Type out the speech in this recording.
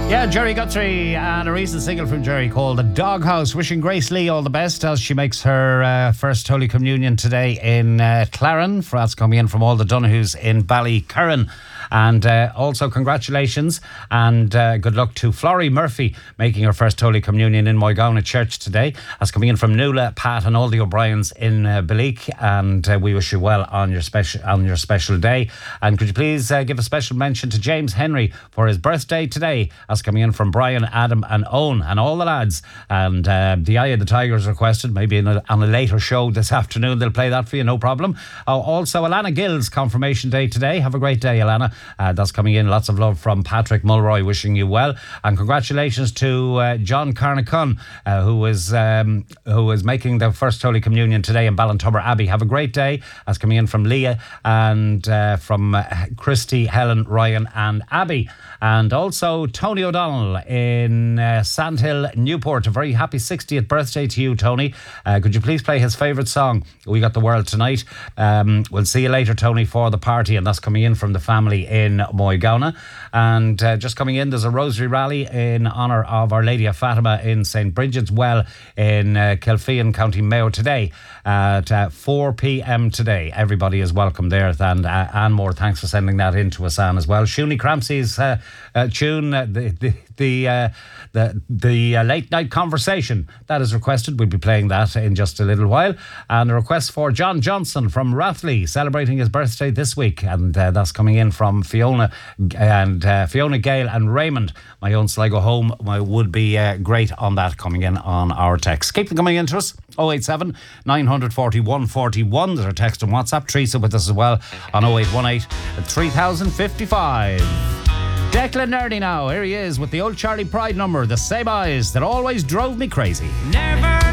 Yeah, Jerry Guthrie and a recent single from Jerry called The Doghouse. Wishing Grace Lee all the best as she makes her first Holy Communion today in Claren. That's coming in from all the Donahues in Ballycurran. And also congratulations and good luck to Florrie Murphy making her first Holy Communion in Moygauna Church today. That's coming in from Nuala, Pat and all the O'Briens in Balik. And we wish you well on your special day. And could you please give a special mention to James Henry for his birthday today? That's coming in from Brian, Adam and Owen and all the lads. And the Eye of the Tigers requested, maybe on a later show this afternoon, they'll play that for you, no problem. Also, Alana Gill's confirmation day today. Have a great day, Alana. That's coming in. Lots of love from Patrick Mulroy, wishing you well. And congratulations to John Carnacun, who is making the first Holy Communion today in Ballintubber Abbey. Have a great day. That's coming in from Leah and from Christy, Helen, Ryan and Abby. And also Tony O'Donnell in Sandhill, Newport. A very happy 60th birthday to you, Tony. Could you please play his favourite song, We Got the World Tonight? We'll see you later, Tony, for the party. And that's coming in from the family in Moygauna. And just coming in, there's a rosary rally in honour of Our Lady of Fatima in St. Bridget's Well in Kilfean, County Mayo today at 4 p.m. today. Everybody is welcome there. And Anne Moore, thanks for sending that in to us, Anne, as well. Shuni Crampsey's tune, the late night conversation that is requested. We'll be playing that in just a little while. And a request for John Johnson from Rathley, celebrating his birthday this week, and that's coming in from Fiona Gale and Raymond. My own Sligo home would be great on that, coming in on our text. Keep them coming into us. 087 940 141. There's our text and WhatsApp. Teresa with us as well on 0818 3055. Declan Nerdy now. Here he is with the old Charlie Pride number, The Same Eyes That Always Drove Me Crazy. Never